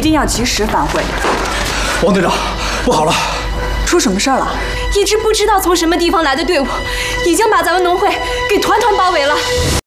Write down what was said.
定要及时返回。 王队长，不好了！ 出什么事儿了？ 一支不知道从什么地方来的队伍，已经把咱们农会给团团包围了。